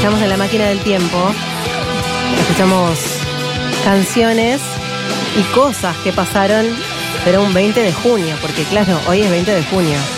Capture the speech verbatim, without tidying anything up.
estamos en la máquina del tiempo, escuchamos canciones y cosas que pasaron, pero un veinte de junio, porque claro, hoy es veinte de junio.